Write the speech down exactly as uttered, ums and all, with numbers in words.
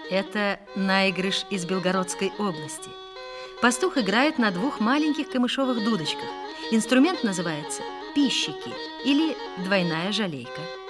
Это наигрыш из Белгородской области. Пастух играет на двух маленьких камышовых дудочках. Инструмент называется пищики или двойная жалейка.